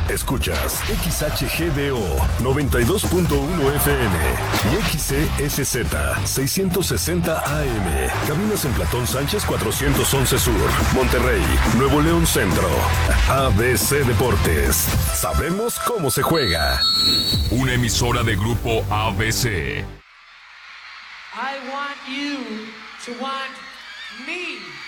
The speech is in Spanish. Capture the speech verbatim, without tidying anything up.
Escuchas X H G D O noventa y dos punto uno F M y X C S Z seiscientos sesenta A M. Cabinas en Platón Sánchez cuatrocientos once Sur, Monterrey, Nuevo León Centro. A B C Deportes. Sabemos cómo se juega. Una emisora de Grupo A B C. I want you to want me.